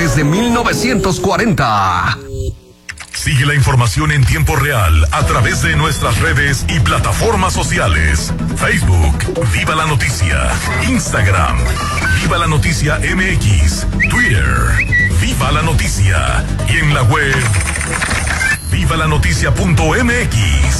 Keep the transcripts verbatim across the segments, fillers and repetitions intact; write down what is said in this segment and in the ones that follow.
desde mil novecientos cuarenta. Sigue la información en tiempo real a través de nuestras redes y plataformas sociales. Facebook, Viva la Noticia. Instagram, Viva la Noticia M X. Twitter, Viva la Noticia. Y en la web, viva la noticia punto m x.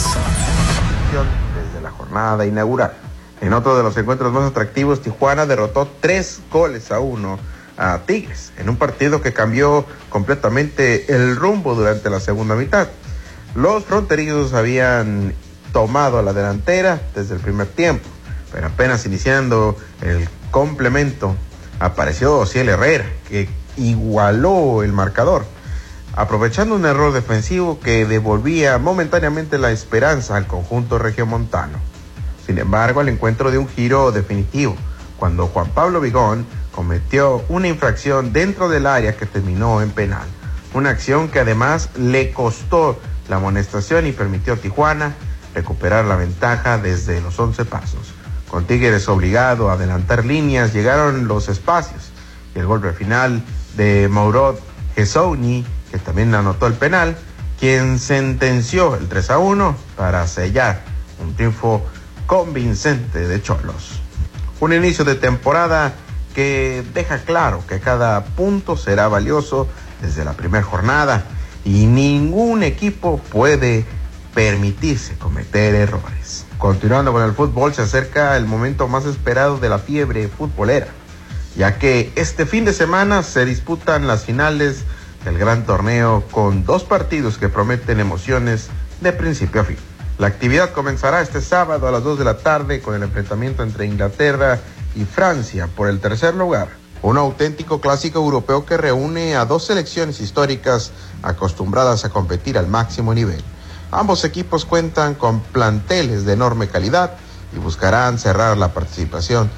Desde la jornada inaugural. En otro de los encuentros más atractivos, Tijuana derrotó tres goles a uno a Tigres, en un partido que cambió completamente el rumbo durante la segunda mitad. Los fronterizos habían tomado la delantera desde el primer tiempo, pero apenas iniciando el complemento, apareció Ociel Herrera, que igualó el marcador, aprovechando un error defensivo que devolvía momentáneamente la esperanza al conjunto regiomontano. Sin embargo, el encuentro dio un giro definitivo, cuando Juan Pablo Vigón cometió una infracción dentro del área que terminó en penal. Una acción que además le costó la amonestación y permitió a Tijuana recuperar la ventaja desde los once pasos. Con Tigres obligado a adelantar líneas, llegaron los espacios y el golpe final de Mourad Hezonji, que también anotó el penal, quien sentenció el tres a uno para sellar un triunfo convincente de Xolos. Un inicio de temporada que deja claro que cada punto será valioso desde la primera jornada y ningún equipo puede permitirse cometer errores. Continuando con el fútbol, se acerca el momento más esperado de la fiebre futbolera, ya que este fin de semana se disputan las finales del gran torneo con dos partidos que prometen emociones de principio a fin. La actividad comenzará este sábado a las dos de la tarde con el enfrentamiento entre Inglaterra y Francia por el tercer lugar. Un auténtico clásico europeo que reúne a dos selecciones históricas acostumbradas a competir al máximo nivel. Ambos equipos cuentan con planteles de enorme calidad y buscarán cerrar la participación